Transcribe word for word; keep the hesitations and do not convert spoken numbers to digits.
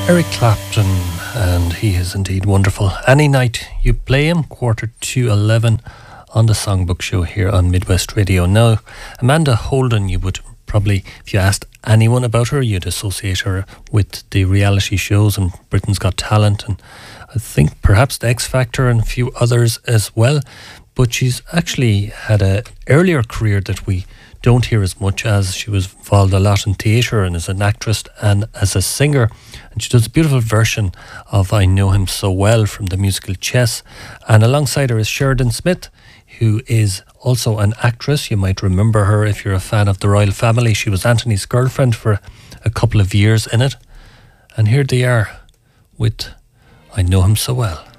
Eric Clapton, and he is indeed wonderful. Any night you play him, quarter to eleven on the Songbook Show here on Midwest Radio. Now, Amanda Holden, you would probably, if you asked anyone about her, you'd associate her with the reality shows and Britain's Got Talent, and I think perhaps the X Factor and a few others as well. But she's actually had an earlier career that we don't hear as much, as she was involved a lot in theatre and as an actress and as a singer. And she does a beautiful version of I Know Him So Well from the musical Chess. And alongside her is Sheridan Smith, who is also an actress. You might remember her if you're a fan of the Royal Family. She was Anthony's girlfriend for a couple of years in it. And here they are with I Know Him So Well.